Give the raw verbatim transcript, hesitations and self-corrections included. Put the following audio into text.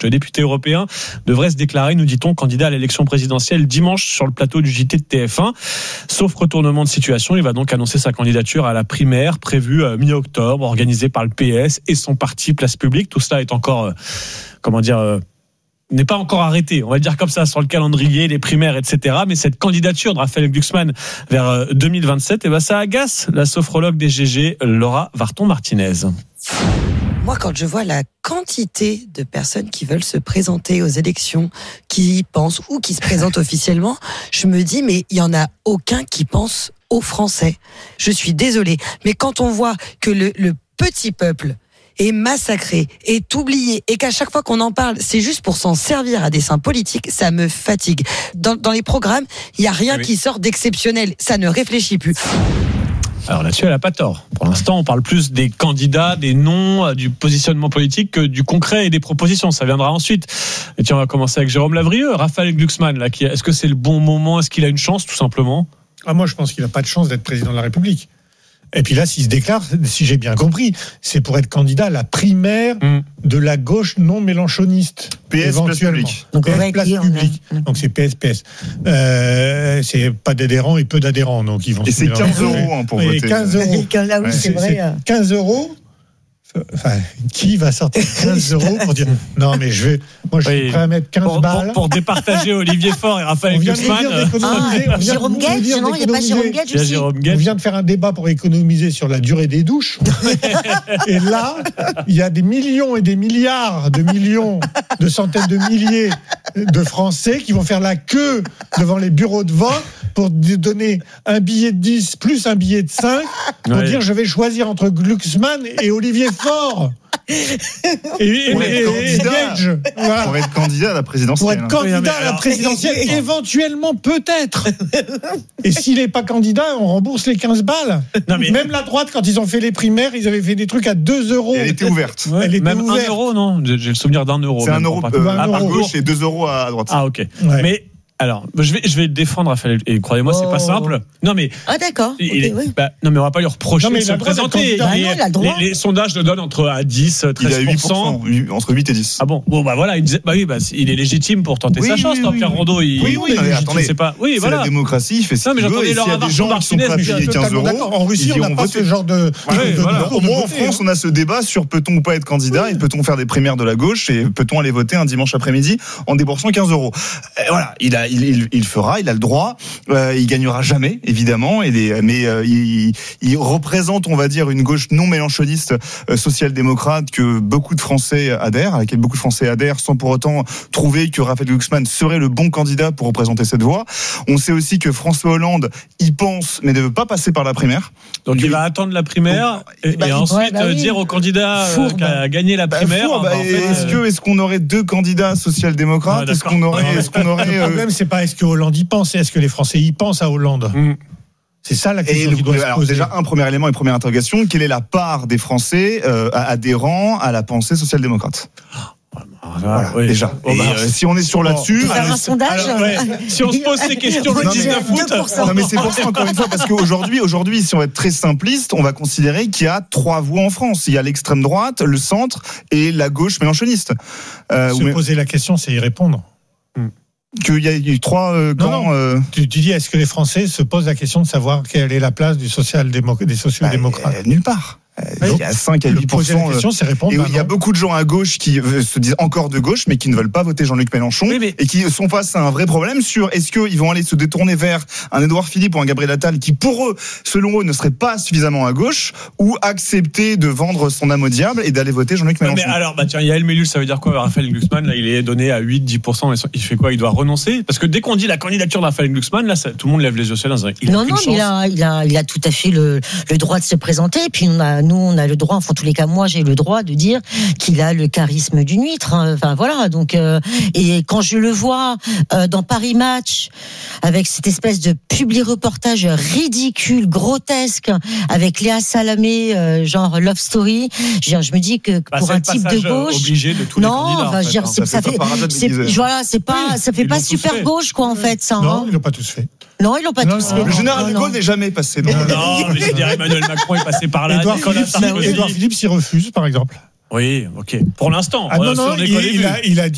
Le député européen devrait se déclarer, nous dit-on, candidat à l'élection présidentielle dimanche sur le plateau du J T de T F un. Sauf retournement de situation, il va donc annoncer sa candidature à la primaire prévue mi-octobre, organisée par le P S et son parti Place Publique. Tout cela est encore, euh, comment dire, euh, n'est pas encore arrêté, on va le dire comme ça, sur le calendrier, les primaires, et cetera. Mais cette candidature de Raphaël Glucksmann vers deux mille vingt-sept, eh ben, ça agace la sophrologue des G G, Laura Varton-Martinez. Moi, quand je vois la quantité de personnes qui veulent se présenter aux élections, qui y pensent ou qui se présentent officiellement, je me dis, mais il n'y en a aucun qui pense aux Français. Je suis désolée. Mais quand on voit que le, le petit peuple est massacré, est oublié, et qu'à chaque fois qu'on en parle, c'est juste pour s'en servir à des fins politiques, ça me fatigue. Dans, dans les programmes, il n'y a rien oui. qui sort d'exceptionnel. Ça ne réfléchit plus. Alors là-dessus, elle n'a pas tort. Pour l'instant, on parle plus des candidats, des noms, du positionnement politique que du concret et des propositions. Ça viendra ensuite. Et tiens, on va commencer avec Jérôme Lavrieux. Raphaël Glucksmann, là, qui, est-ce que c'est le bon moment ? Est-ce qu'il a une chance, tout simplement ? Ah, moi, je pense qu'il n'a pas de chance d'être président de la République. Et puis là, s'il se déclare, si j'ai bien compris, c'est pour être candidat à la primaire mmh. de la gauche non mélenchoniste. P S éventuellement. Place Donc, P S Place Publique. Donc c'est P S P S. Euh, c'est pas d'adhérents et peu d'adhérents. Donc ils vont. Et c'est quinze euros hein, pour et voter. quinze euros. Là, oui, ouais. c'est, c'est vrai. C'est quinze euros. Enfin, qui va sortir quinze euros pour dire non mais je vais, moi je suis oui. prêt à mettre quinze pour, balles pour, pour départager Olivier Faure et Raphaël Glucksmann. Ah, Jérôme Guedj, non, il n'y a pas Jérôme Guedj aussi. On vient de faire un débat pour économiser sur la durée des douches. Et là, il y a des millions et des milliards de millions, de centaines de milliers de Français qui vont faire la queue devant les bureaux de vote pour donner un billet de dix plus un billet de cinq pour ouais. dire je vais choisir entre Glucksmann et Olivier Faure. Et, et, pour, et, être candidat, et voilà. pour être candidat à la présidentielle. Pour être candidat à la présidentielle, éventuellement, peut-être. Et s'il n'est pas candidat, on rembourse les quinze balles. Non, mais... Même la droite, quand ils ont fait les primaires, ils avaient fait des trucs à deux euros. Et elle était ouverte. Ouais, elle était même ouverte. un euro, non ? J'ai le souvenir d'un euro. C'est un euro euh, à par gauche et deux euros à droite. Ah, ok. Ouais. Mais... Alors, je vais, je vais défendre Raphaël, et croyez-moi, oh. c'est pas simple. Non, mais. Ah, d'accord. Il okay, est, oui. bah, non, mais on va pas lui reprocher de se présenter. Bah non, il a le droit. Les, les sondages le donnent entre à dix, treize pour cent. Il a huit pour cent, entre huit et dix. Ah bon? Bon, bah voilà, il disait, bah oui, bah, il est légitime pour tenter oui, sa chance, oui, tant oui, Pierre Rondeau, il. Oui, oui, mais attendez. C'est pas, oui, c'est voilà. la démocratie, il fait ce qu'il veut. Non, mais j'entendais Laura Varton-Martinez, mais payer quinze euros. En Russie, on n'a pas ce genre de. Au moins, en France, on a ce débat sur peut-on ou pas être candidat et peut-on faire des primaires de la gauche et peut-on aller voter un dimanche après-midi en déboursant quinze euros. Voilà, il a, il, il fera, il a le droit. Euh, il gagnera jamais, évidemment, et les, mais euh, il, il représente, on va dire, une gauche non mélenchoniste, euh, social-démocrate que beaucoup de Français adhèrent, à laquelle beaucoup de Français adhèrent, sans pour autant trouver que Raphaël Glucksmann serait le bon candidat pour représenter cette voie. On sait aussi que François Hollande y pense, mais ne veut pas passer par la primaire. Donc il, il va attendre la primaire et, bah, et ensuite ouais, bah oui. dire au candidat euh, qui a gagné la primaire. Bah, bah, en fait, est-ce que est-ce qu'on aurait deux candidats social-démocrates ah, Est-ce qu'on aurait, ah, est-ce qu'on aurait Le problème, c'est pas est-ce que Hollande y pense, c'est est-ce que les Français y pensent à Hollande. Mmh. C'est ça la question. Et qui doit alors, se poser. Déjà, un premier élément et première interrogation, quelle est la part des Français euh, adhérents à la pensée social-démocrate ? Voilà, oui. Déjà. Oh, bah, et euh, si on est sur là-dessus, faire alors, un sondage. Alors, ouais, si on se pose ces questions le dix-neuf août. Non, mais c'est pour ça encore une fois parce qu'aujourd'hui, aujourd'hui, si on est très simpliste, on va considérer qu'il y a trois voies en France. Il y a l'extrême droite, le centre et la gauche mélenchoniste. Euh, se mais... poser la question, c'est y répondre. Hmm. Qu'il y a eu trois euh, camps. Non, non. Euh... Tu, tu dis, est-ce que les Français se posent la question de savoir quelle est la place du social-démo- des sociaux-démocrates ? bah, Nulle part. Il y a cinq à huit pour cent. Question, c'est répondre, et bah, il y a beaucoup de gens à gauche qui se disent encore de gauche, mais qui ne veulent pas voter Jean-Luc Mélenchon, oui, mais... et qui sont face à un vrai problème sur est-ce qu'ils vont aller se détourner vers un Édouard Philippe ou un Gabriel Attal qui, pour eux, selon eux, ne serait pas suffisamment à gauche, ou accepter de vendre son âme au diable et d'aller voter Jean-Luc Mélenchon. Mais alors, bah tiens, Yael Mellul, ça veut dire quoi, Raphaël Glucksmann? Là, il est donné à huit à dix pour cent. Il fait quoi? Il doit renoncer? Parce que dès qu'on dit la candidature de Raphaël Glucksmann, là, ça, tout le monde lève les yeux sur là. Non, non, mais il a, il a, il a tout à fait le, le droit de se présenter. Et puis, on a, nous, on a le droit, en tous les cas, moi, j'ai le droit de dire qu'il a le charisme d'une huître. Enfin, voilà. Donc, euh, et quand je le vois euh, dans Paris Match, avec cette espèce de publi-reportage ridicule, grotesque, avec Léa Salamé, euh, genre Love Story, je, je me dis que bah, pour un type de gauche, obligé de tous non, les candidats, bah, en fait, dire, hein. c'est, ça, ça fait, c'est, voilà, c'est pas, oui, ça fait pas super fait. Gauche, quoi, en fait, ça. Non, hein. ils l'ont pas tous fait. Non, ils l'ont pas non, tous non, fait. Le général non, de Gaulle n'est jamais passé. Non, non, mais je dirais Emmanuel Macron est passé par là. Édouard Philippe, Édouard Philippe s'y refuse, par exemple. Oui, ok. Pour l'instant. Ah non, non, il, il, a, il a dit